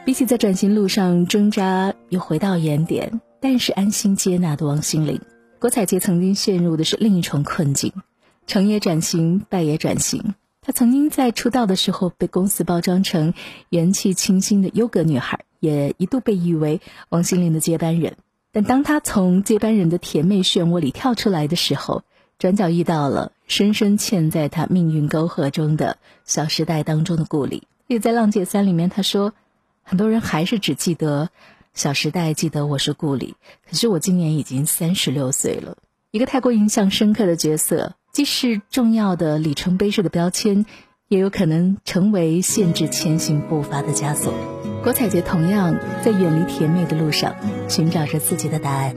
比起在转型路上挣扎又回到原点，但是安心接纳的王心凌，郭采洁曾经陷入的是另一重困境，成也转型，败也转型。她曾经在出道的时候被公司包装成元气清新的优格女孩，也一度被誉为王心凌的接班人。但当她从接班人的甜美漩涡里跳出来的时候，转角遇到了深深嵌在她命运沟壑中的小时代当中的顾里。也在浪姐3里面她说，很多人还是只记得小时代，记得我是顾里，可是我今年已经36岁了。一个太过印象深刻的角色，既是重要的里程碑式的标签，也有可能成为限制前行步伐的枷锁。郭采洁同样在远离甜美的路上寻找着自己的答案。